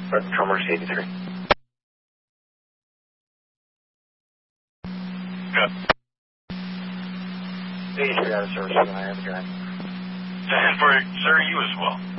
Control Mercy 83. Good. 83 out of service. I have a drive. 10 for, sir, you as well.